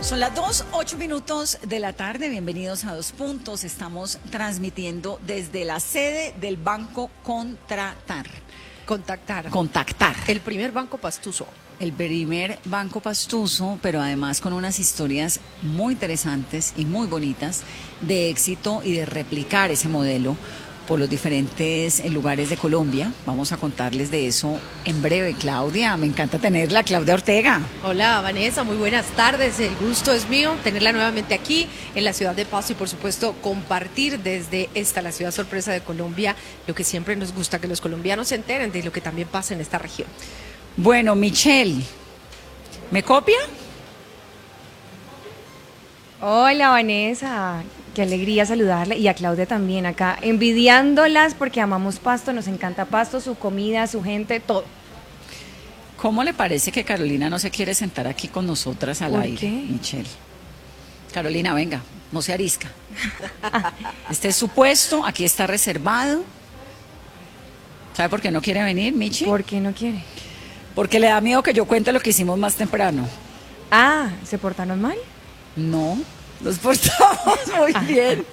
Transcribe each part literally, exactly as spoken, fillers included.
Son las dos, ocho minutos de la tarde. Bienvenidos a Dos Puntos. Estamos transmitiendo desde la sede del Banco Contratar. Contactar. Contactar. El primer banco pastuso. El primer banco pastuso, pero además con unas historias muy interesantes y muy bonitas de éxito y de replicar ese modelo por los diferentes eh, lugares de Colombia. Vamos a contarles de eso en breve. Claudia, me encanta tenerla, Claudia Ortega. Hola Vanessa, muy buenas tardes. El gusto es mío tenerla nuevamente aquí en la ciudad de Pasto y por supuesto compartir desde esta, la ciudad sorpresa de Colombia, lo que siempre nos gusta, que los colombianos se enteren de lo que también pasa en esta región. Bueno, Michelle, ¿me copia? Hola Vanessa, qué alegría saludarla y a Claudia también acá, envidiándolas porque amamos Pasto, nos encanta Pasto, su comida, su gente, todo. ¿Cómo le parece que Carolina no se quiere sentar aquí con nosotras al ¿Por aire, qué? Michelle? Carolina, venga, no se arisca. Este es su puesto, aquí está reservado. ¿Sabe por qué no quiere venir, Michi? ¿Por qué no quiere? Porque le da miedo que yo cuente lo que hicimos más temprano. Ah, ¿se portaron mal? No, nos portamos muy bien.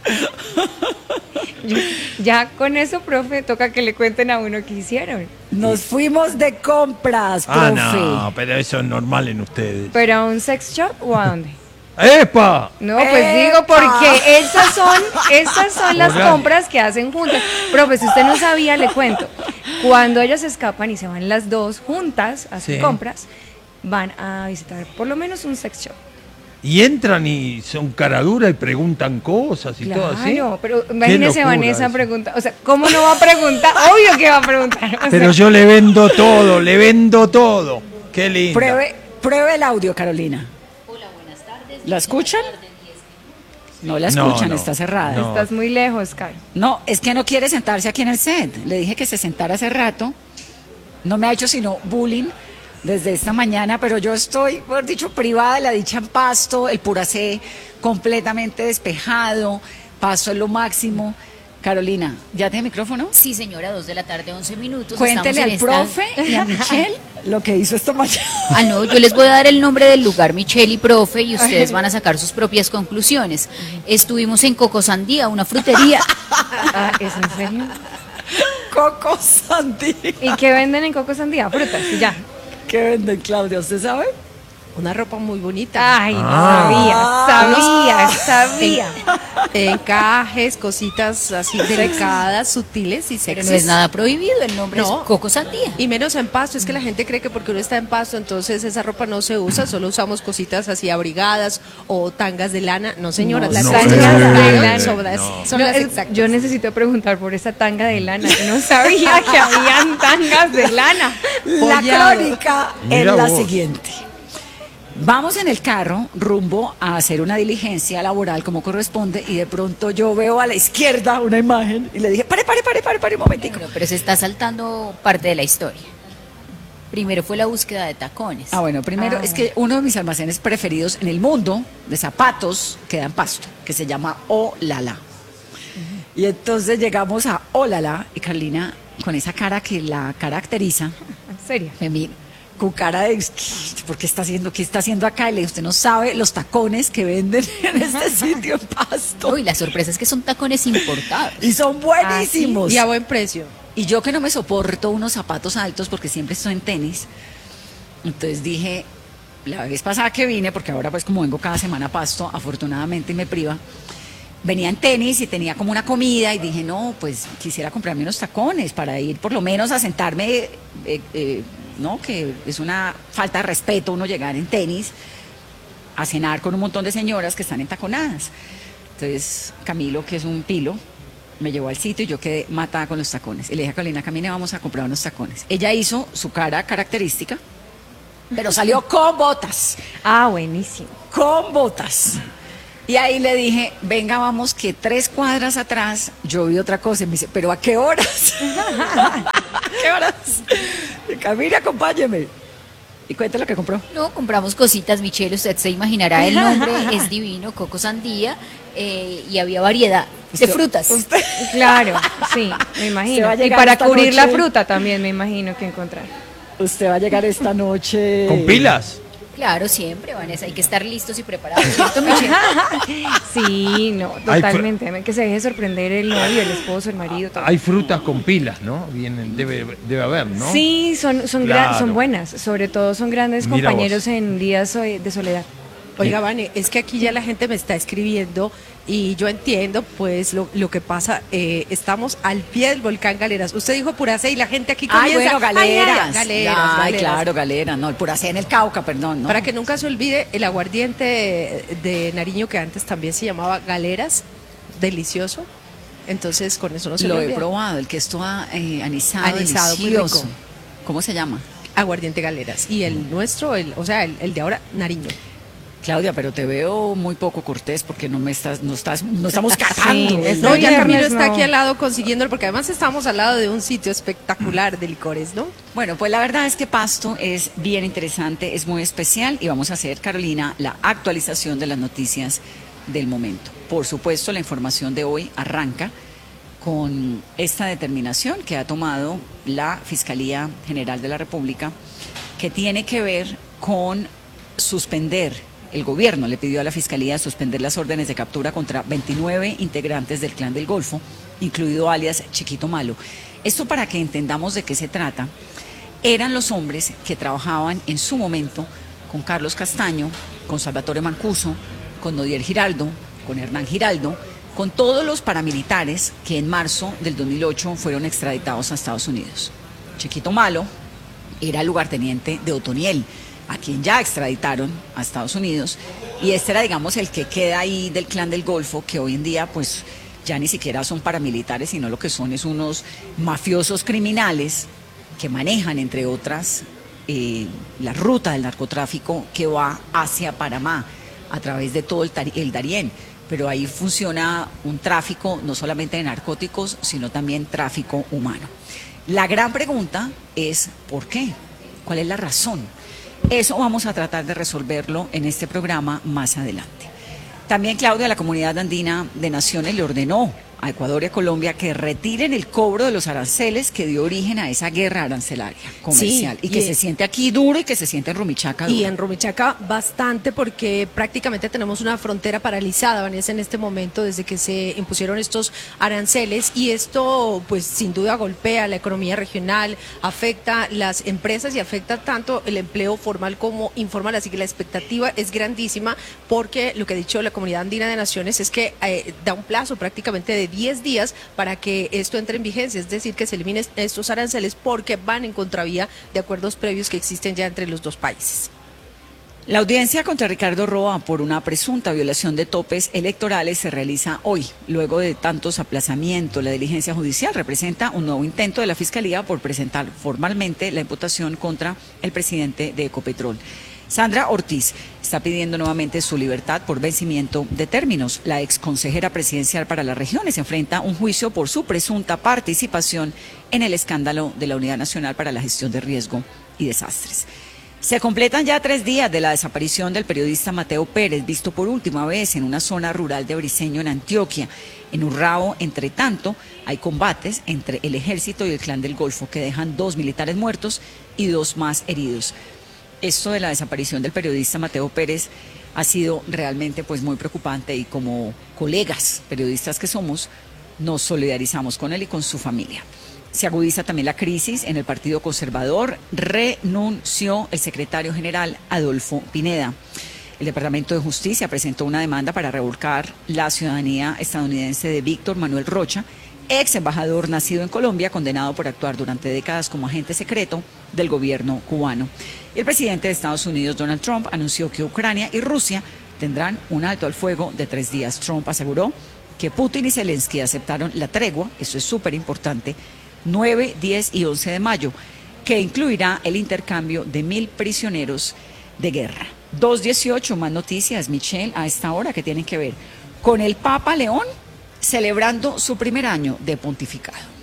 Ya con eso, profe, toca que le cuenten a uno qué hicieron. Nos fuimos de compras, profe. Ah, no, pero eso es normal en ustedes. ¿Pero a un sex shop o a dónde? ¡Epa! No, pues ¡Epa! digo porque esas son, esas son las Oigan. compras que hacen juntas. Profe, si usted no sabía, le cuento. Cuando ellas escapan y se van las dos juntas a hacer Sí. compras, van a visitar por lo menos un sex shop. Y entran y son cara dura y preguntan cosas y todo así. Claro, pero imagínese locura Vanessa eso. pregunta, o sea, ¿cómo no va a preguntar? Obvio que va a preguntar. o Pero sea, yo le vendo todo, le vendo todo. Qué lindo. Pruebe, pruebe el audio, Carolina. ¿La escuchan? No la No, escuchan, no, está cerrada. no. estás muy lejos, Caro. No, es que no quiere sentarse aquí en el set. Le dije que se sentara hace rato. No me ha hecho sino bullying desde esta mañana, pero yo estoy, por dicho, privada de la dicha en Pasto, el Puracé completamente despejado, Pasto es lo máximo. Carolina, ¿ya tiene micrófono? Sí, señora, dos de la tarde, once minutos. Cuéntele al Estamos en esta- profe y a Michelle lo que hizo esta mañana. Ah, no, yo les voy a dar el nombre del lugar, Michelle y profe, y ustedes van a sacar sus propias conclusiones. Estuvimos en Coco Sandía, una frutería. Ah, ¿es en serio? Coco Santi. ¿Y qué venden en Coco Sandía? Frutas, y ya. ¿Qué venden, Claudia? ¿Usted sabe? Una ropa muy bonita. Ay, no Ah. sabía, sabía, sabía. Encajes, cositas así delicadas, sutiles y Pero sexys. no es nada prohibido, el nombre No. es Coco Sandía. Y menos en Pasto, es que la gente cree que porque uno está en Pasto, entonces esa ropa no se usa, solo usamos cositas así abrigadas o tangas de lana. No, señora, No, las no, tangas eh, de lana eh, son las, no. son No, las es- exactas. yo necesito preguntar por esa tanga de lana. Yo no sabía que habían tangas de lana. La Pollado. crónica es Mira la vos. siguiente. Vamos en el carro rumbo a hacer una diligencia laboral como corresponde y de pronto yo veo a la izquierda una imagen y le dije, pare, pare, pare, pare, pare un momentico. Bueno, pero se está saltando parte de la historia. Primero fue la búsqueda de tacones. Ah, bueno, primero Ah. es que uno de mis almacenes preferidos en el mundo de zapatos queda en Pasto, que se llama Olala. Y entonces llegamos a Olala y Carolina, con esa cara que la caracteriza, En serio. me mira con cara de ¿por qué está haciendo? ¿Qué está haciendo acá? Y le digo, usted no sabe los tacones que venden en este sitio en Pasto. Uy, la sorpresa es que son tacones importados. Y son buenísimos. Y a buen precio. Y yo que no me soporto unos zapatos altos porque siempre estoy en tenis. Entonces dije, la vez pasada que vine, porque ahora pues como vengo cada semana a Pasto, afortunadamente me priva, venía en tenis y tenía como una comida y dije, no, pues quisiera comprarme unos tacones para ir por lo menos a sentarme, eh, eh, no, que es una falta de respeto uno llegar en tenis a cenar con un montón de señoras que están entaconadas. Entonces Camilo, que es un pilo, me llevó al sitio y yo quedé matada con los tacones. Y le dije a Carolina, camine, vamos a comprar unos tacones. Ella hizo su cara característica, pero salió con botas, Ah, buenísimo. con botas. Y ahí le dije, venga, vamos, que tres cuadras atrás yo vi otra cosa. Y me dice, ¿pero a qué horas? ¿A qué horas? Y Camila, acompáñeme. Y cuente lo que compró. No, compramos cositas, Michelle, usted se imaginará el nombre, es divino, Coco Sandía, eh, y había variedad de Usted- frutas. usted- Claro, sí, me Se va imagino. a Y llegar para esta cubrir la noche. fruta también me imagino que encontrar. Usted va a llegar esta noche. ¿Con pilas? Claro, siempre, Vanessa, hay que estar listos y preparados, ¿cierto, Michelle? Sí, no, Hay fr- totalmente. Que se deje sorprender el novio, el esposo, el marido, todo. Hay frutas con pilas, ¿no? Vienen, debe, debe haber, ¿no? Sí, son, son, gra- Claro. son buenas, sobre todo son grandes Mira compañeros vos. en días so- de soledad. Oiga, Vane, es que aquí ya la gente me está escribiendo y yo entiendo pues lo, lo que pasa. Eh, estamos al pie del volcán Galeras. Usted dijo Puracé y la gente aquí Ay, comienza. bueno, Ay, ay, galeras. galeras, Ay, galeras. claro, galeras. No, el Puracé en el Cauca, perdón. ¿no? Para que nunca se olvide, el aguardiente de Nariño, que antes también se llamaba Galeras, delicioso. Entonces, con eso no se Lo le he olvida. probado, el que es todo eh, anisado, Anisado, muy delicioso. rico. ¿Cómo se llama? Aguardiente Galeras. Y el nuestro, el, o sea, el, el de ahora, Nariño. Claudia, pero te veo muy poco cortés porque no me estás, no estás, no estamos catando. Sí, es No, ya viernes, Camilo está no. aquí al lado consiguiéndolo, porque además estamos al lado de un sitio espectacular de licores, ¿no? Bueno, pues la verdad es que Pasto es bien interesante, es muy especial y vamos a hacer, Carolina, la actualización de las noticias del momento. Por supuesto, la información de hoy arranca con esta determinación que ha tomado la Fiscalía General de la República, que tiene que ver con suspender. El gobierno le pidió a la Fiscalía suspender las órdenes de captura contra veintinueve integrantes del Clan del Golfo, incluido alias Chiquito Malo. Esto para que entendamos de qué se trata. Eran los hombres que trabajaban en su momento con Carlos Castaño, con Salvatore Mancuso, con Nodier Giraldo, con Hernán Giraldo, con todos los paramilitares que en marzo del dos mil ocho fueron extraditados a Estados Unidos. Chiquito Malo era lugarteniente de Otoniel, a quien ya extraditaron a Estados Unidos, y este era, digamos, el que queda ahí del Clan del Golfo, que hoy en día, pues, ya ni siquiera son paramilitares, sino lo que son es unos mafiosos criminales que manejan, entre otras, eh, la ruta del narcotráfico que va hacia Panamá, a través de todo el, Tari- el Darién. Pero ahí funciona un tráfico no solamente de narcóticos, sino también tráfico humano. La gran pregunta es, ¿por qué? ¿Cuál es la razón? Eso vamos a tratar de resolverlo en este programa más adelante. También, Claudia, la Comunidad Andina de Naciones le ordenó a Ecuador y a Colombia que retiren el cobro de los aranceles que dio origen a esa guerra arancelaria comercial, Sí, y que y- se siente aquí duro y que se siente en Rumichaca duro. Y en Rumichaca bastante, porque prácticamente tenemos una frontera paralizada, Vanessa, en este momento, desde que se impusieron estos aranceles, y esto pues sin duda golpea la economía regional, afecta las empresas y afecta tanto el empleo formal como informal, así que la expectativa es grandísima, porque lo que ha dicho la Comunidad Andina de Naciones es que eh, da un plazo prácticamente de diez días para que esto entre en vigencia, es decir, que se eliminen estos aranceles, porque van en contravía de acuerdos previos que existen ya entre los dos países. La audiencia contra Ricardo Roa por una presunta violación de topes electorales se realiza hoy. Luego de tantos aplazamientos, la diligencia judicial representa un nuevo intento de la Fiscalía por presentar formalmente la imputación contra el presidente de Ecopetrol. Sandra Ortiz está pidiendo nuevamente su libertad por vencimiento de términos. La exconsejera presidencial para las regiones enfrenta un juicio por su presunta participación en el escándalo de la Unidad Nacional para la Gestión de Riesgo y Desastres. Se completan ya tres días de la desaparición del periodista Mateo Pérez, visto por última vez en una zona rural de Briceño, en Antioquia. En Urrao, entre tanto, hay combates entre el ejército y el Clan del Golfo que dejan dos militares muertos y dos más heridos. Esto de la desaparición del periodista Mateo Pérez ha sido realmente pues muy preocupante, y como colegas periodistas que somos, nos solidarizamos con él y con su familia. Se agudiza también la crisis en el Partido Conservador. Renunció el secretario general Adolfo Pineda. El Departamento de Justicia presentó una demanda para revocar la ciudadanía estadounidense de Víctor Manuel Rocha, ex embajador nacido en Colombia, condenado por actuar durante décadas como agente secreto del gobierno cubano. El presidente de Estados Unidos, Donald Trump, anunció que Ucrania y Rusia tendrán un alto al fuego de tres días. Trump aseguró que Putin y Zelensky aceptaron la tregua, eso es súper importante, nueve, diez y once de mayo, que incluirá el intercambio de mil prisioneros de guerra. dos dieciocho, más noticias, Michelle, a esta hora, que tienen que ver con el Papa León celebrando su primer año de pontificado.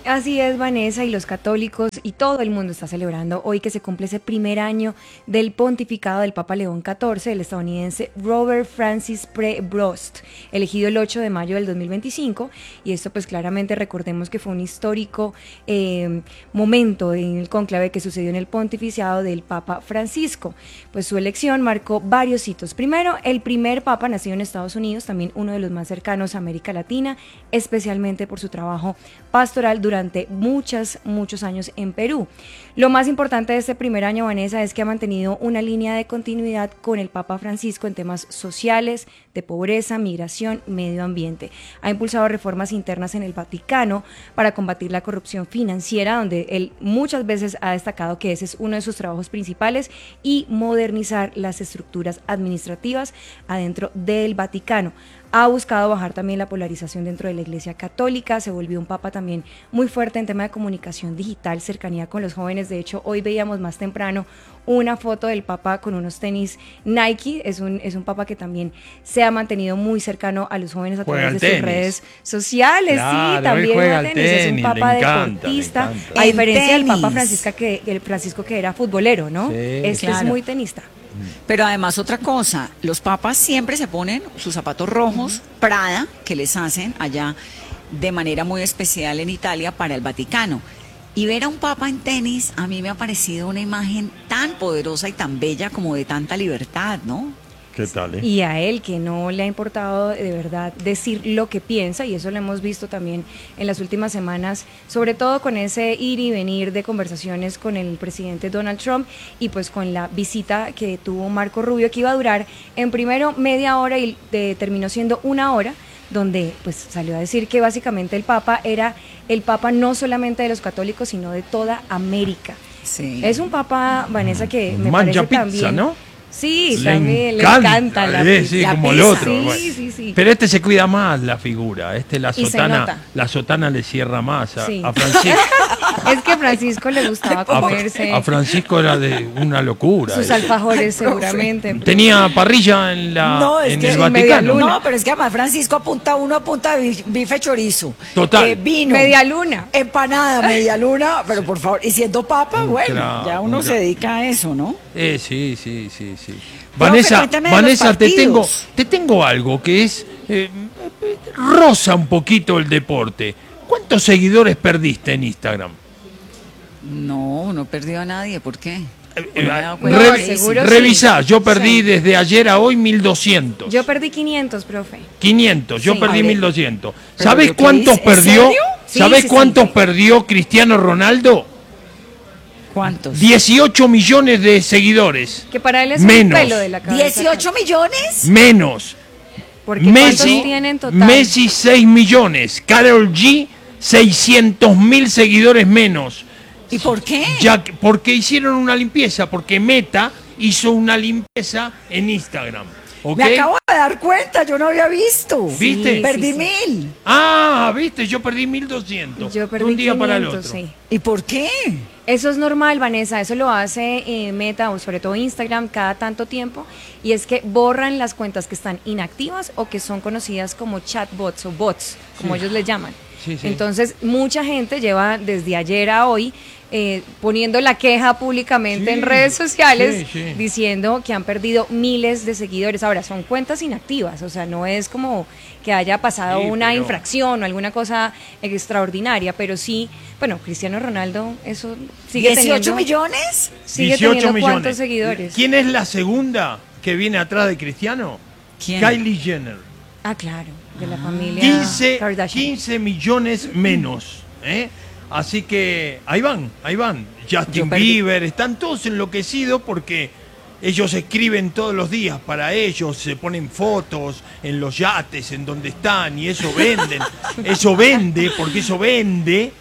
Así es, Vanessa, y los católicos y todo el mundo está celebrando hoy que se cumple ese primer año del pontificado del Papa León catorce, el estadounidense Robert Francis Prevost, elegido el ocho de mayo del dos mil veinticinco, y esto pues claramente recordemos que fue un histórico eh, momento en el cónclave que sucedió en el pontificado del Papa Francisco. Pues su elección marcó varios hitos. Primero, el primer Papa nacido en Estados Unidos, también uno de los más cercanos a América Latina, especialmente por su trabajo pastoral durante muchos, muchos años en Perú. Lo más importante de este primer año, Vanessa, es que ha mantenido una línea de continuidad con el Papa Francisco en temas sociales, de pobreza, migración, medio ambiente. Ha impulsado reformas internas en el Vaticano para combatir la corrupción financiera, donde él muchas veces ha destacado que ese es uno de sus trabajos principales, y modernizar las estructuras administrativas adentro del Vaticano. Ha buscado bajar también la polarización dentro de la Iglesia Católica, se volvió un papa también muy fuerte en tema de comunicación digital, cercanía con los jóvenes. De hecho, hoy veíamos más temprano una foto del papa con unos tenis Nike. Es un, es un papa que también se ha mantenido muy cercano a los jóvenes a Juega través de al sus tenis. redes sociales. Claro, Sí, también él juega juega al tenis, es un tenis, papa le encanta, deportista, le encanta. a El diferencia del papa tenis. Francisco que, el Francisco que era futbolero, ¿no? Sí. Este Claro. es muy tenista. Pero además otra cosa, los papas siempre se ponen sus zapatos rojos, Prada, que les hacen allá de manera muy especial en Italia para el Vaticano. Y ver a un papa en tenis a mí me ha parecido una imagen tan poderosa y tan bella como de tanta libertad, ¿no? ¿Qué tal, eh? Y a él, que no le ha importado de verdad decir lo que piensa, y eso lo hemos visto también en las últimas semanas, sobre todo con ese ir y venir de conversaciones con el presidente Donald Trump, y pues con la visita que tuvo Marco Rubio, que iba a durar en primero media hora y de, terminó siendo una hora, donde pues salió a decir que básicamente el Papa era el Papa no solamente de los católicos, sino de toda América. Sí. Es un Papa, Vanessa, que me Mancha parece pizza, también... ¿no? Sí, Le también encanta, le encanta la eh, pizza. sí, La como el pizza. otro. Sí, bueno. sí, sí. Pero este se cuida más la figura, este la Y se sotana, nota. la sotana le cierra más a, Sí. a Francisco. Es que a Francisco le gustaba A, comerse a Francisco era de una locura. sus eh. alfajores seguramente. Tenía parrilla en la No, es en que el sin Vaticano. medialuna. No, pero es que además Francisco apunta uno, apunta bi- bife chorizo. Total. Eh, vino. Media luna. Empanada, media luna, pero por favor, y siendo papa, Un bueno, crack, ya uno un se crack. dedica a eso, ¿no? Eh, sí, sí, sí, sí. Profe, Vanessa, cuéntame de Vanessa, los te tengo, partidos. te tengo algo que es eh, roza un poquito el deporte. ¿Cuántos seguidores perdiste en Instagram? No, no perdió a nadie, ¿por qué? Eh, No me he eh, dado cuenta No, de eso. seguro sí. Revisá, yo perdí Sí. desde ayer a hoy mil doscientos. Yo perdí quinientos, profe. quinientos, yo Sí. perdí A ver. mil doscientos. ¿Pero ¿Sabés yo qué cuántos hice? ¿En perdió? serio? Sí, ¿Sabés sí, cuántos sí. perdió Cristiano Ronaldo? ¿Cuántos? dieciocho millones de seguidores. Que para él es Menos. un pelo de la cabeza. ¿dieciocho millones? Menos. Porque ¿cuántos Messi, tienen en total? Messi seis millones. Karol G seiscientos mil seguidores menos. ¿Y por qué? Ya que- porque hicieron una limpieza, porque Meta hizo una limpieza en Instagram. ¿Ok? Me acabo de dar cuenta, yo no había visto. ¿Viste? Sí, Perdí sí. mil. Ah, viste, yo perdí mil doscientos. Yo perdí de un día para el quinientos, otro. sí. ¿Y por qué? Eso es normal, Vanessa, eso lo hace eh, Meta, o sobre todo Instagram, cada tanto tiempo, y es que borran las cuentas que están inactivas o que son conocidas como chatbots o bots, como ellos les llaman. Sí, sí. Entonces, mucha gente lleva desde ayer a hoy eh, poniendo la queja públicamente Sí, en redes sociales, sí, sí. diciendo que han perdido miles de seguidores. Ahora, son cuentas inactivas, o sea, no es como que haya pasado Sí, una pero- infracción o alguna cosa extraordinaria, pero sí, bueno, Cristiano Ronaldo, eso sigue ¿dieciocho teniendo, millones? sigue teniendo cuántos seguidores. ¿Quién es la segunda que viene atrás de Cristiano? ¿Quién? Kylie Jenner. Ah, claro, de la familia quince, Kardashian. quince millones menos. ¿eh? Así que ahí van, ahí van. Yo Justin perdí. Bieber, están todos enloquecidos porque ellos escriben todos los días para ellos, se ponen fotos en los yates, en donde están, y eso venden. Eso vende, porque eso vende.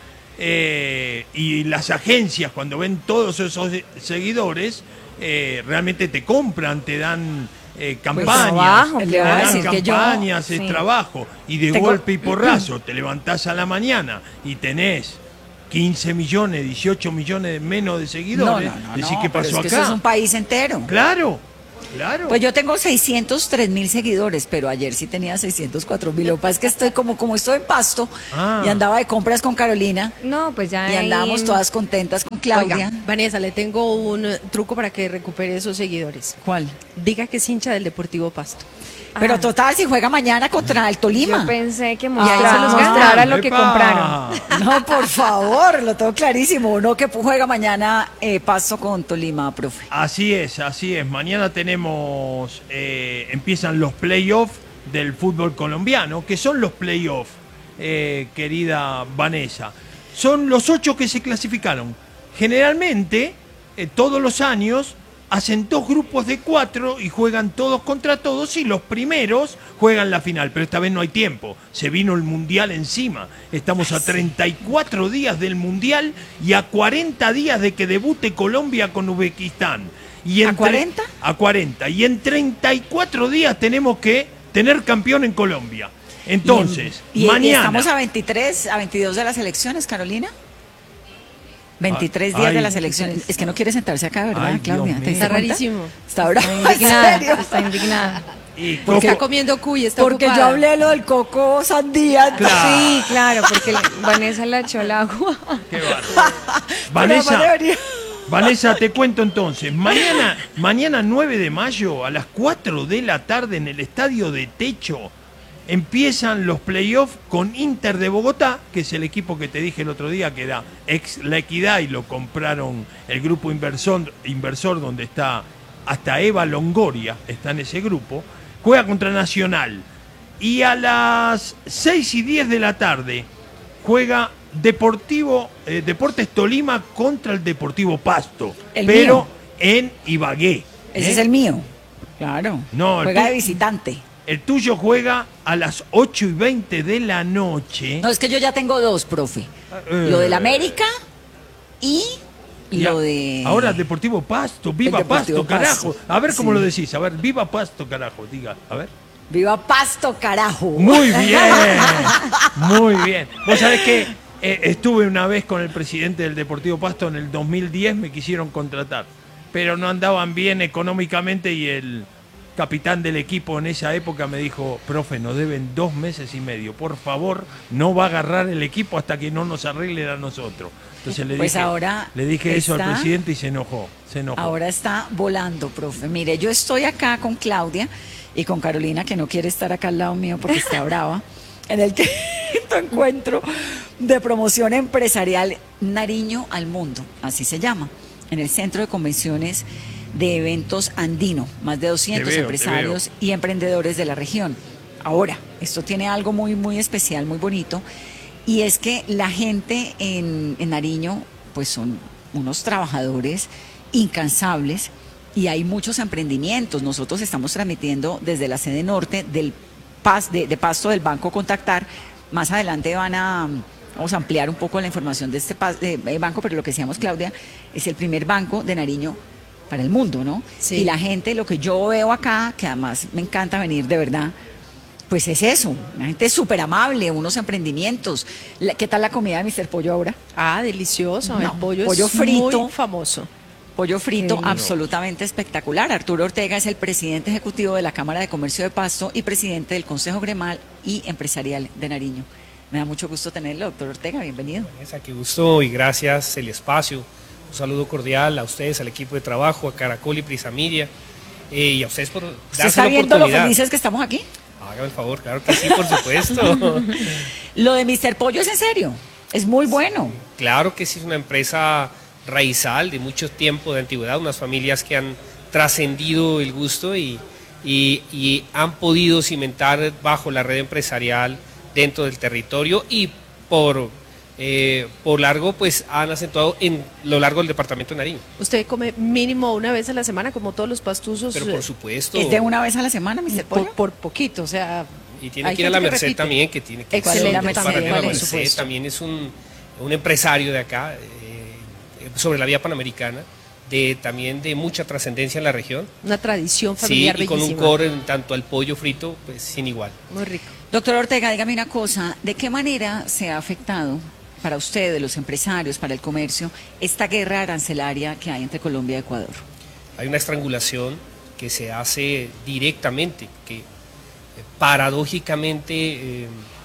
eh, y las agencias, cuando ven todos esos seguidores, eh, realmente te compran, te dan eh, campañas. trabajo, te le voy a dan decir que yo- campañas, es sí. trabajo. Y de Tengo- golpe y porrazo te levantás a la mañana y tenés quince millones, dieciocho millones menos de seguidores. No, no, no, Decís, no, ¿qué pero pasó es que acá? eso es un país entero. Claro. Claro. Pues yo tengo seiscientos tres mil seguidores, pero ayer sí tenía seiscientos cuatro mil. Lo que pasa es que estoy como, como estoy en Pasto Ah. y andaba de compras con Carolina No, pues ya y ahí andábamos en- todas contentas con Claudia. Oiga, Vanessa, le tengo un eh, truco para que recupere esos seguidores. ¿Cuál? Diga que es hincha del Deportivo Pasto. Pero Ah. total, si juega mañana contra el Tolima. Yo pensé que ahí se mostrar, los gana. mostrara lo que ¡Epa! compraron. No, por favor, lo tengo clarísimo. No, que juega mañana eh, Pasto con Tolima, profe. Así es, así es. Mañana tenemos, eh, empiezan los playoffs del fútbol colombiano. ¿Qué son los playoffs, eh, querida Vanessa? Son los ocho que se clasificaron. Generalmente, eh, todos los años, hacen dos grupos de cuatro y juegan todos contra todos y los primeros juegan la final. Pero esta vez no hay tiempo. Se vino el Mundial encima. Estamos a treinta y cuatro días del Mundial y a cuarenta días de que debute Colombia con Uzbekistán. Y ¿A en tre- cuarenta? A cuarenta. Y en treinta y cuatro días tenemos que tener campeón en Colombia. Entonces, y, y- y mañana... estamos a veintitrés, a veintidós de las elecciones, Carolina. veintitrés días Ay. de las elecciones. Es que no quiere sentarse acá, ¿verdad, Ay, Claudia? Dios ¿Te mío. diste Está cuenta? rarísimo. Está brava, Está ¿en indignada, serio? está indignada. y Porque Coco- está comiendo cuy, está Porque yo ocupada. hablé lo del coco sandía. Claro. Sí, claro, porque la- Vanessa le echó el agua. Qué bárbaro. Pero Vanessa, además debería- Vanessa, te cuento entonces. Mañana, mañana nueve de mayo a las cuatro de la tarde en el Estadio de Techo empiezan los playoffs con Inter de Bogotá, que es el equipo que te dije el otro día que era ex La Equidad y lo compraron el grupo inversor, inversor donde está hasta Eva Longoria, está en ese grupo. Juega contra Nacional. Y a las seis y diez de la tarde juega Deportivo, eh, Deportes Tolima contra el Deportivo Pasto, El pero mío. en Ibagué. Ese ¿eh? es el mío. Claro. No, el Juega tu- de visitante. El tuyo juega a las ocho y veinte de la noche. No, es que yo ya tengo dos, profe. Eh. Lo del América y Y lo a- de... Ahora Deportivo Pasto, viva El Deportivo Pasto, carajo. Pasto. A ver cómo Sí. lo decís, a ver, viva Pasto, carajo, diga, a ver. ¡Viva Pasto, carajo! Muy bien, muy bien. Vos sabés que eh, estuve una vez con el presidente del Deportivo Pasto en el dos mil diez, me quisieron contratar, pero no andaban bien económicamente y el capitán del equipo en esa época me dijo, profe, nos deben dos meses y medio, por favor, no va a agarrar el equipo hasta que no nos arreglen a nosotros. Entonces le Pues dije, ahora le dije eso al está- presidente y se enojó, se enojó. Ahora está volando, profe. Mire, yo estoy acá con Claudia y con Carolina, que no quiere estar acá al lado mío porque está brava, en el quinto encuentro de promoción empresarial Nariño al Mundo, así se llama, en el Centro de Convenciones de Eventos Andino, más de doscientos Te veo, te empresarios y emprendedores de la región. Ahora, esto tiene algo muy, muy especial, muy bonito, y es que la gente en, en Nariño, pues son unos trabajadores incansables y hay muchos emprendimientos. Nosotros estamos transmitiendo desde la sede norte del Pas, de, de Pasto del Banco Contactar. Más adelante van a, vamos a ampliar un poco la información de este pas- de- de banco, pero lo que decíamos, Claudia, es el primer banco de Nariño para el mundo, ¿no? Sí. Y la gente, lo que yo veo acá, que además me encanta venir de verdad, pues es eso, la gente es súper amable, unos emprendimientos. La- ¿Qué tal la comida de míster Pollo ahora? Ah, delicioso. No, el pollo, pollo es frito. muy famoso. Pollo frito Qué lindo. absolutamente espectacular. Arturo Ortega es el presidente ejecutivo de la Cámara de Comercio de Pasto y presidente del Consejo Gremial y Empresarial de Nariño. Me da mucho gusto tenerlo, doctor Ortega, bienvenido. Vanessa, qué gusto y gracias el espacio. Un saludo cordial a ustedes, al equipo de trabajo, a Caracol y Prisa Media, eh, y a ustedes por ¿Usted darse está la viendo lo oportunidad. felices que estamos aquí? Hágame el favor, claro que sí, por supuesto. Lo de míster Pollo es en serio, es muy bueno. Claro que sí, es una empresa raizal de mucho tiempo de antigüedad, unas familias que han trascendido el gusto y, y- y han podido cimentar bajo la red empresarial dentro del territorio y por, eh, por largo pues han acentuado en lo largo del departamento de Nariño. Usted come mínimo una vez a la semana, como todos los pastuzos. Pero eh, por supuesto. ¿Es de una vez a la semana, míster por, Pollo? por poquito, o sea. Y tiene hay que ir a la gente que Merced repite. también, que tiene que Excelente ¿Cuál es la también. Merced? La ¿Cuál es? Merced Por supuesto. también es un, un empresario de acá, eh, sobre la vía panamericana, de también de mucha trascendencia en la región. Una tradición Sí, familiar y con un bellísima. core en tanto al pollo frito, pues sin igual. Muy rico. Doctor Ortega, dígame una cosa, ¿de qué manera se ha afectado para ustedes, los empresarios, para el comercio, esta guerra arancelaria que hay entre Colombia y Ecuador? Hay una estrangulación que se hace directamente, que eh, paradójicamente eh,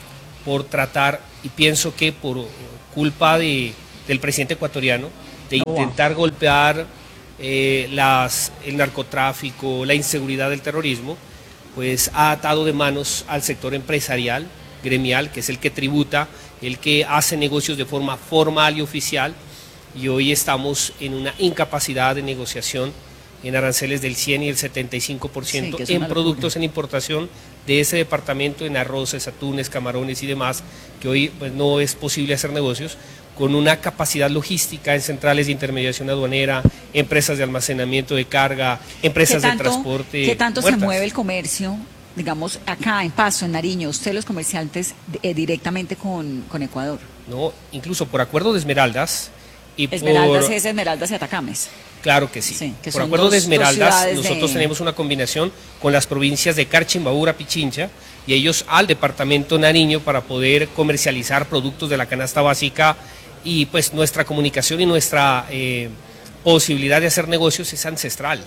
por tratar, y pienso que por culpa de, del presidente ecuatoriano, de intentar golpear eh, las, el narcotráfico, la inseguridad del terrorismo, pues ha atado de manos al sector empresarial, gremial, que es el que tributa, el que hace negocios de forma formal y oficial, y hoy estamos en una incapacidad de negociación en aranceles del cien y el setenta y cinco por ciento Sí, en productos en importación de ese departamento, en arroces, atunes, camarones y demás, que hoy pues, no es posible hacer negocios, con una capacidad logística en centrales de intermediación aduanera, empresas de almacenamiento de carga, empresas ¿Qué tanto, de transporte. ¿Qué tanto muertas. se mueve el comercio, digamos, acá en Pasto, en Nariño, ustedes los comerciantes eh, directamente con, con Ecuador? No, incluso por acuerdo de Esmeraldas y Esmeraldas por... es Esmeraldas y Atacames. Claro que sí. Sí, que por son acuerdo dos- de dos Esmeraldas, ciudades nosotros de- tenemos una combinación con las provincias de Carchi, Imbabura, Pichincha, y ellos al departamento Nariño para poder comercializar productos de la canasta básica, y pues nuestra comunicación y nuestra eh, posibilidad de hacer negocios es ancestral.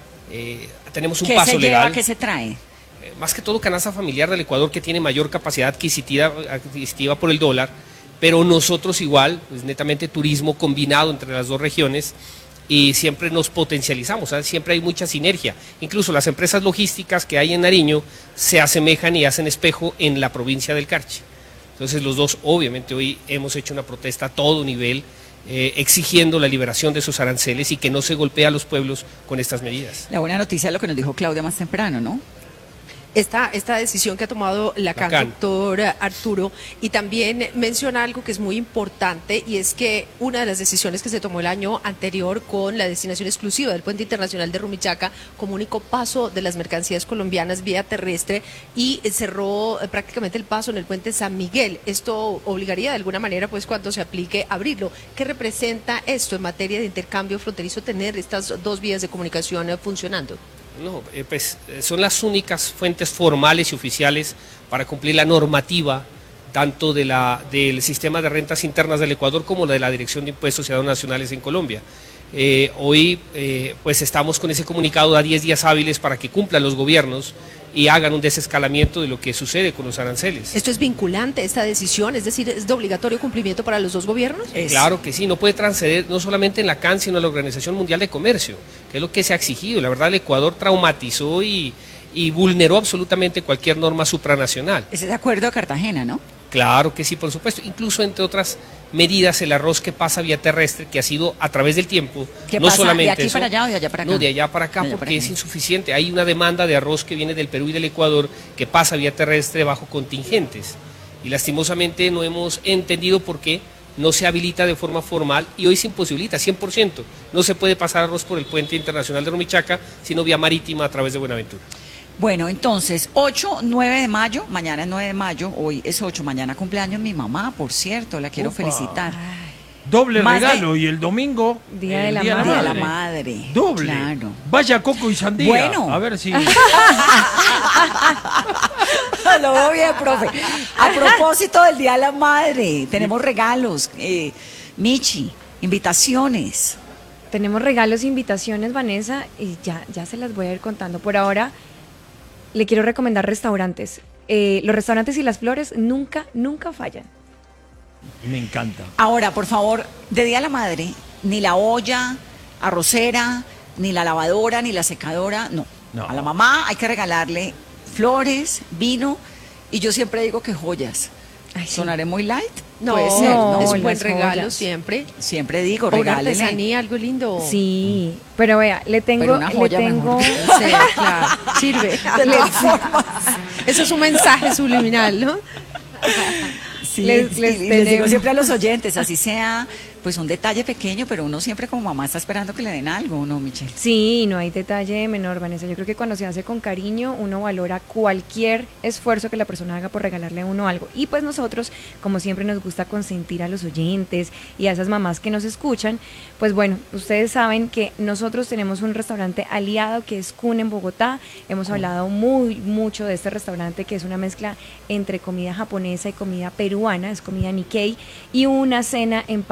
Eh, tenemos un ¿Qué paso se legal. lleva, qué se trae? Eh, más que todo canasta familiar del Ecuador, que tiene mayor capacidad adquisitiva, adquisitiva por el dólar, pero nosotros igual, pues netamente turismo combinado entre las dos regiones, y siempre nos potencializamos, ¿sabes? Siempre hay mucha sinergia. Incluso las empresas logísticas que hay en Nariño se asemejan y hacen espejo en la provincia del Carchi. Entonces los dos, obviamente, hoy hemos hecho una protesta a todo nivel, eh, exigiendo la liberación de esos aranceles y que no se golpee a los pueblos con estas medidas. La buena noticia es lo que nos dijo Claudia más temprano, ¿no? Esta, esta decisión que ha tomado Lacan, Lacan. doctor Arturo, y también menciona algo que es muy importante, y es que una de las decisiones que se tomó el año anterior con la destinación exclusiva del puente internacional de Rumichaca como único paso de las mercancías colombianas vía terrestre, y cerró eh, prácticamente el paso en el puente San Miguel. Esto obligaría de alguna manera, pues cuando se aplique, abrirlo. ¿Qué representa esto en materia de intercambio fronterizo, tener estas dos vías de comunicación eh, funcionando? No, eh, pues eh, son las únicas fuentes formales y oficiales para cumplir la normativa tanto de la, del sistema de rentas internas del Ecuador como la de la Dirección de Impuestos y Aduanas Nacionales en Colombia. Eh, hoy eh, pues estamos con ese comunicado a diez días hábiles para que cumplan los gobiernos y hagan un desescalamiento de lo que sucede con los aranceles. ¿Esto es vinculante, esta decisión? Es decir, ¿es de obligatorio cumplimiento para los dos gobiernos? Es- Claro que sí, no puede transceder no solamente en la C A N, sino en la Organización Mundial de Comercio, que es lo que se ha exigido. La verdad, el Ecuador traumatizó y, y vulneró absolutamente cualquier norma supranacional. Ese es de acuerdo a Cartagena, ¿no? Claro que sí, por supuesto. Incluso, entre otras medidas, el arroz que pasa vía terrestre, que ha sido a través del tiempo, ¿Qué no pasa? solamente ¿De aquí eso, para allá o de allá para acá? No, de allá para acá, De allá porque para es acá. insuficiente. Hay una demanda de arroz que viene del Perú y del Ecuador que pasa vía terrestre bajo contingentes. Y lastimosamente no hemos entendido por qué no se habilita de forma formal y hoy se imposibilita cien por ciento. No se puede pasar arroz por el puente internacional de Rumichaca, sino vía marítima a través de Buenaventura. Bueno, entonces, ocho, nueve de mayo, mañana es nueve de mayo, hoy es ocho, mañana cumpleaños mi mamá, por cierto, la quiero Upa. felicitar. Doble Más de- regalo y el domingo. Día de el la Día de la Madre. madre. Doble. Claro. Vaya coco y sandía. Bueno. A ver si. Lo veo bien, profe. A propósito del Día de la Madre, tenemos regalos. Eh, Michi, invitaciones. Tenemos regalos e invitaciones, Vanessa, y ya, ya se las voy a ir contando. Por ahora, le quiero recomendar restaurantes. Eh, los restaurantes y las flores nunca, nunca fallan. Me encanta. Ahora, por favor, de Día de la Madre, ni la olla arrocera, ni la lavadora, ni la secadora, no. No. A la mamá hay que regalarle flores, vino, y yo siempre digo que joyas. Ay, sí. ¿Sonaré muy light? No, Puede ser, ¿no? es un buen las regalo joyas. siempre. Siempre digo, O una regálenle. artesanía, algo lindo. Sí, pero vea, le tengo, Pero una joya le tengo, mejor. Sí, claro, sirve. De todas formas. Eso es un mensaje subliminal, ¿no? Sí, Les- y- les y les digo tenemos. siempre a los oyentes, así sea, pues un detalle pequeño, pero uno siempre como mamá está esperando que le den algo, ¿no, Michelle? Sí, no hay detalle menor, Vanessa. Yo creo que cuando se hace con cariño, uno valora cualquier esfuerzo que la persona haga por regalarle a uno algo. Y pues nosotros, como siempre, nos gusta consentir a los oyentes y a esas mamás que nos escuchan. Pues bueno, ustedes saben que nosotros tenemos un restaurante aliado que es Kun en Bogotá. Hemos hablado muy mucho de este restaurante, que es una mezcla entre comida japonesa y comida peruana, es comida Nikkei, y una cena en Pasos que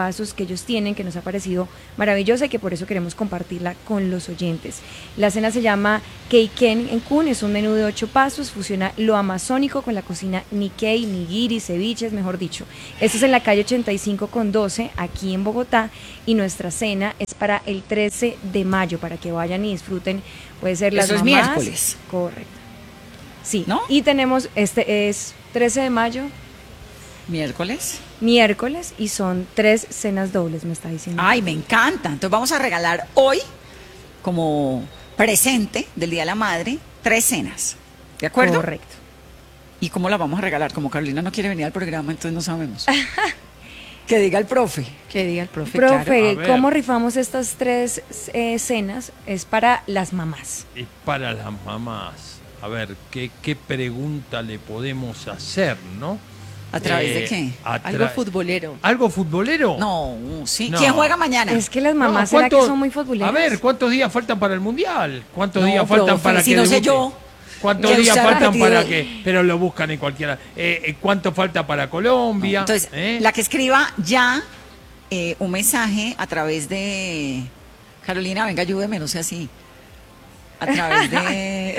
que ellos tienen, que nos ha parecido maravillosa y que por eso queremos compartirla con los oyentes. La cena se llama Keiken en Kun, es un menú de ocho pasos, fusiona lo amazónico con la cocina Nikkei, nigiri, ceviches, mejor dicho. Esto es en la calle ochenta y cinco con doce, aquí en Bogotá, y nuestra cena es para el trece de mayo, para que vayan y disfruten, puede ser las Eso es mamás. miércoles. Correcto. Sí, ¿No? y tenemos, este es trece de mayo, Miércoles. miércoles, y son tres cenas dobles, me está diciendo. Ay, me encanta. Entonces vamos a regalar hoy, como presente del Día de la Madre, tres cenas. ¿De acuerdo? Correcto. ¿Y cómo la vamos a regalar? Como Carolina no quiere venir al programa, entonces no sabemos. Que diga el profe. Que diga el profe. Profe, claro. A ver. ¿cómo rifamos estas tres eh, cenas? Es para las mamás. Es para las mamás. A ver, ¿qué, qué pregunta le podemos hacer, no? ¿A través Eh, de qué? a Algo tra- futbolero. ¿Algo futbolero? No, sí. No. ¿Quién juega mañana? Es que las No, mamás, ¿será que ¿cuántos- son muy futboleras? A ver, ¿cuántos días faltan para el Mundial? ¿Cuántos No, días faltan profe, para si que no sé debute? yo. ¿Cuántos Que días usted ha faltan repetido- para que...? Pero lo buscan en cualquiera. Eh, eh, ¿Cuánto falta para Colombia? Entonces, ¿Eh? la que escriba ya eh, un mensaje a través de... Carolina, venga, ayúdeme, no sea así. A través de...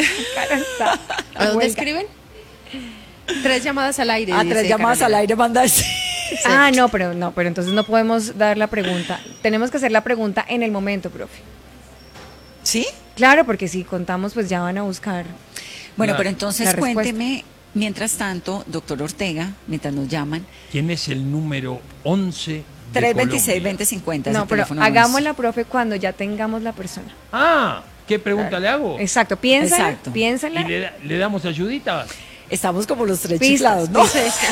¿A dónde Huelga. escriben? Tres llamadas al aire. a dice tres llamadas Carolina. al aire manda así. Ah, no, pero no, pero entonces no podemos dar la pregunta. Tenemos que hacer la pregunta en el momento, profe. ¿Sí? Claro, porque si contamos, pues ya van a buscar. Bueno, La- pero entonces la respuesta. cuénteme, mientras tanto, doctor Ortega, mientras nos llaman, ¿Quién es el número once de tres veintiséis, Colombia? veinte cincuenta. ese No, pero teléfono hagámosla, profe, cuando ya tengamos la persona. Ah, ¿qué pregunta le hago? Exacto, piénsala, Exacto. piénsala. ¿Y le, da- le damos ayuditas? Estamos como los tres Pistas, chiflados, ¿no?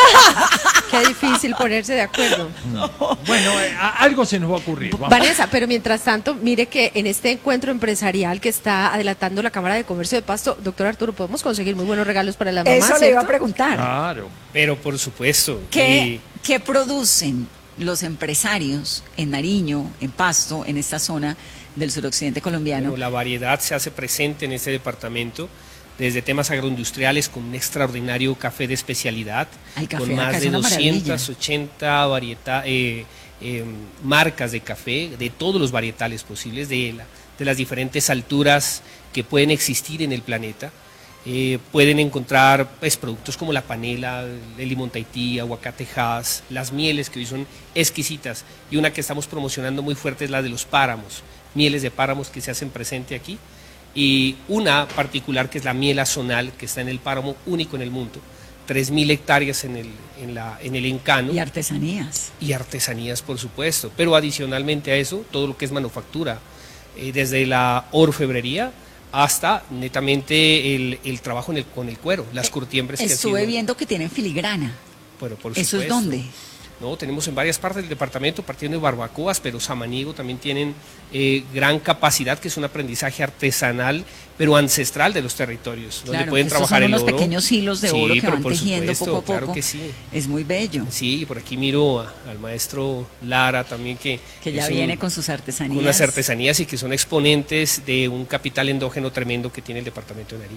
Qué difícil ponerse de acuerdo. Bueno, eh, a- algo se nos va a ocurrir. Vamos. Vanessa, pero mientras tanto, mire que en este encuentro empresarial que está adelantando la Cámara de Comercio de Pasto, doctor Arturo, podemos conseguir muy buenos regalos para la mamá, Eso le iba a ¿cierto? preguntar. Claro. Pero por supuesto. ¿Qué, y- qué producen los empresarios en Nariño, en Pasto, en esta zona del suroccidente colombiano? Bueno, la variedad se hace presente en este departamento, desde temas agroindustriales con un extraordinario café de especialidad, Ay, café con acá más es de una maravilla. doscientas ochenta varieta- eh, eh, marcas de café, de todos los varietales posibles, de, la- de las diferentes alturas que pueden existir en el planeta. Eh, pueden encontrar pues, productos como la panela, el limón Tahití, aguacate Hass, las mieles que hoy son exquisitas, y una que estamos promocionando muy fuerte es la de los páramos, mieles de páramos que se hacen presente aquí, y una particular que es la miel azonal, que está en el páramo único en el mundo, tres mil hectáreas en el, en, la, en el Encano, Y artesanías. y artesanías, por supuesto, pero adicionalmente a eso, todo lo que es manufactura, eh, desde la orfebrería hasta netamente el, el trabajo en el, con el cuero, las curtiembres que han Estuve sido- viendo que tienen filigrana. Pero por ¿Eso es supuesto. dónde? No, tenemos en varias partes del departamento, partiendo de barbacoas, pero Samaniego también tienen eh, gran capacidad, que es un aprendizaje artesanal, pero ancestral de los territorios, donde Claro, pueden estos trabajar son el unos oro. pequeños hilos de Sí, oro que pero van por tejiendo supuesto, poco a poco. Claro que sí. Es muy bello. Sí, por aquí miro a- al maestro Lara también, que, Que ya es un- viene con sus artesanías. con unas artesanías y que son exponentes de un capital endógeno tremendo que tiene el departamento de Nariño.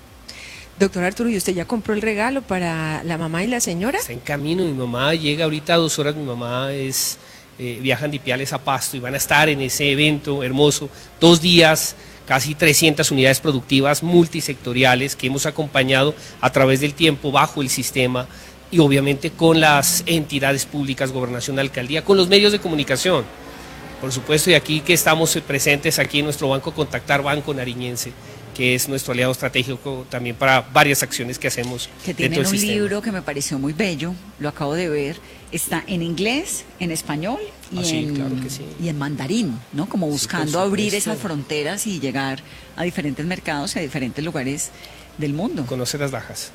Doctor Arturo, ¿y usted ya compró el regalo para la mamá y la señora? Está en camino, mi mamá llega ahorita a dos horas, mi mamá es, eh, viajan de Ipiales a Pasto y van a estar en ese evento hermoso, dos días, casi trescientas unidades productivas multisectoriales que hemos acompañado a través del tiempo bajo el sistema y obviamente con las entidades públicas, gobernación, alcaldía, con los medios de comunicación. Por supuesto, y aquí que estamos presentes aquí en nuestro banco Contactar Banco Nariñense, que es nuestro aliado estratégico también para varias acciones que hacemos Que dentro tienen del un sistema. libro que me pareció muy bello, lo acabo de ver, está en inglés, en español y, Ah, sí, en, claro que sí. y en mandarín, ¿no? Como buscando abrir supuesto. esas fronteras y llegar a diferentes mercados y a diferentes lugares del mundo. Conocer las lajas.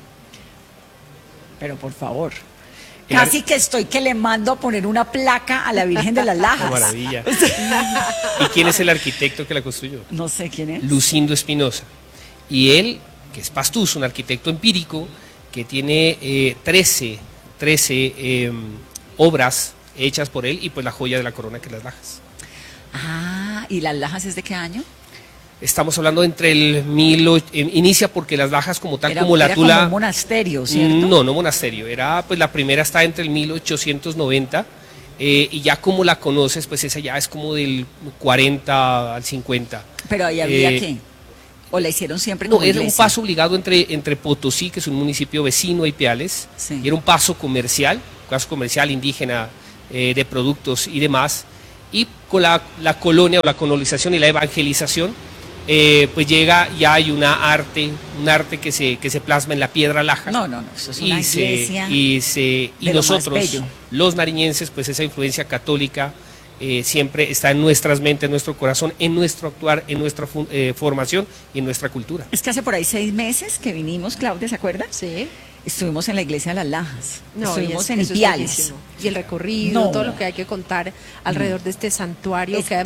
Pero por favor. El Casi ar- que estoy que le mando a poner una placa a la Virgen de las ¡Qué Lajas. maravilla! ¿Y quién es el arquitecto que la construyó? No sé quién es. Lucindo Espinosa. Y él, que es Pastuso, un arquitecto empírico, que tiene eh, trece, trece eh, obras hechas por él y pues la joya de la corona que es las lajas. Ah, ¿y las Lajas es de qué año? Estamos hablando entre el mil och- eh, inicia porque las lajas como tal, Era, como la era tula... como un monasterio, ¿cierto? No, no monasterio. Era, pues la primera está entre el mil ochocientos noventa eh, y ya como la conoces, pues esa ya es como del cuarenta al cincuenta. Pero ahí había Eh, qué. ¿O la hicieron siempre No, como era un iglesia? paso obligado entre, entre Potosí, que es un municipio vecino a Ipiales, Sí. y era un paso comercial, paso comercial indígena eh, de productos y demás, y con la, la colonia o la colonización y la evangelización, eh, pues llega y hay una arte, un arte que se, que se plasma en la piedra laja. No, no, no, eso es una y se, iglesia y se y de lo más nosotros, bello. los nariñenses, pues esa influencia católica eh, siempre está en nuestras mentes, en nuestro corazón, en nuestro actuar, en nuestra fu- eh, formación y en nuestra cultura. Es que hace por ahí seis meses que vinimos, Claudia, ¿se acuerda? Sí. Estuvimos en la iglesia de las Lajas. No, y Estuvimos es- en eso es Ipiales. bellísimo. Y el recorrido, No. todo lo que hay que contar alrededor de este santuario, Es que además